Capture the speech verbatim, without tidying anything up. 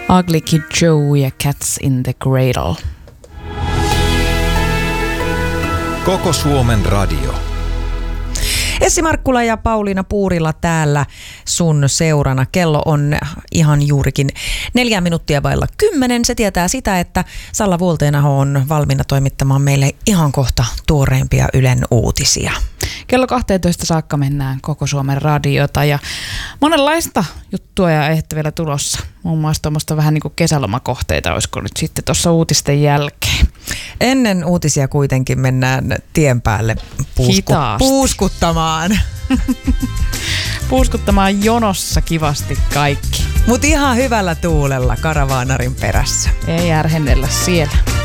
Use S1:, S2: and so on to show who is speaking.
S1: Ugly Kid Joe ja Cats in the Cradle.
S2: Koko Suomen radio.
S3: Essi Markkula ja Pauliina Puurila täällä sun seurana. Kello on ihan juurikin neljä minuuttia vailla kymmenen. Se tietää sitä, että Salla Vuolteenaho on valmiina toimittamaan meille ihan kohta tuoreimpia Ylen uutisia.
S1: Kello kahteentoista saakka mennään Koko Suomen radiota ja monenlaista juttua ja aihetta vielä tulossa. Muun muassa tuommoista vähän niin kuin kesälomakohteita, olisiko nyt sitten tuossa uutisten jälkeen.
S3: Ennen uutisia kuitenkin mennään tien päälle puusku- puuskuttamaan.
S1: Puuskuttamaan jonossa kivasti kaikki.
S3: Mut ihan hyvällä tuulella karavaanarin perässä.
S1: Ei järhennellä siellä.